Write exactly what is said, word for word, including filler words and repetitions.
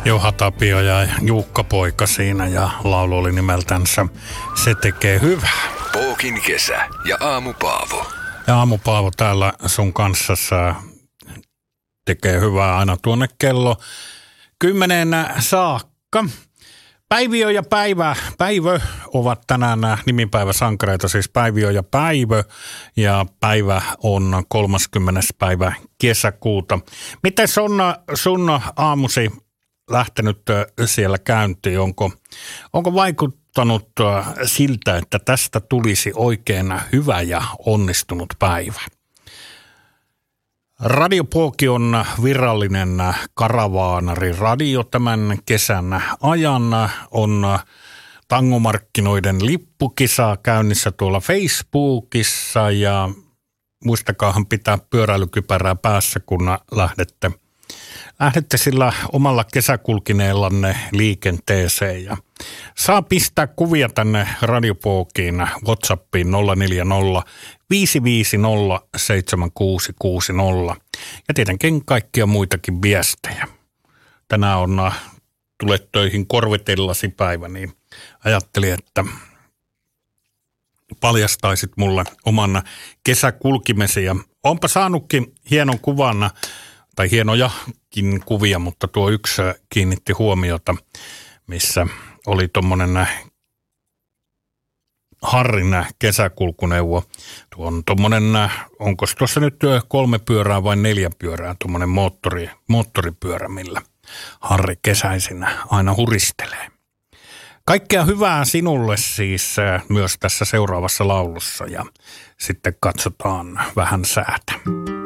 Juha Tapio ja Juukka Poika siinä ja laulu oli nimeltänsä Se tekee hyvää. Pookin kesä ja Aamu Paavo. Ja Aamu Paavo täällä sun kanssa tekee hyvää aina tuonne kello kymmeneen saakka. Päiviö ja Päivä, Päivö ovat tänään nimipäiväsankareita, siis Päiviö ja Päivö, ja päivä on kolmaskymmenes päivä kesäkuuta. Miten on sun aamusi lähtenyt siellä käyntiin? Onko, onko vaikuttanut siltä, että tästä tulisi oikein hyvä ja onnistunut päivä? Radio Pooki on virallinen karavaanariradio tämän kesän ajan. On tangomarkkinoiden lippukisa käynnissä tuolla Facebookissa ja muistakaahan pitää pyöräilykypärää päässä, kun lähdette, lähdette sillä omalla kesäkulkineellanne liikenteeseen. Ja saa pistää kuvia tänne Radio Pookiin WhatsAppiin nolla neljä nolla viisi viisi nolla seitsemän kuusi kuusi nolla ja tietenkin kaikkia muitakin viestejä. Tänään on Tule töihin korvitellasi päivä, niin ajattelin, että paljastaisit mulle oman kesäkulkimesi. Ja onpa saanutkin hienon kuvan, tai hienojakin kuvia, mutta tuo yksi kiinnitti huomiota, missä oli tommonen Harrin kesäkulkuneuvo. Tuo on tommonen, onko tuossa nyt kolme pyörää vai neljä pyörää, tommonen moottori, moottoripyörä, millä Harri kesäisin aina huristelee. Kaikkea hyvää sinulle siis myös tässä seuraavassa laulussa ja sitten katsotaan vähän säätä.